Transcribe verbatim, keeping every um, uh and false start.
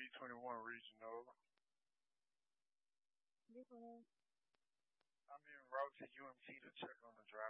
B twenty-one region over. This one. I'm en route to U M T to check on the driver.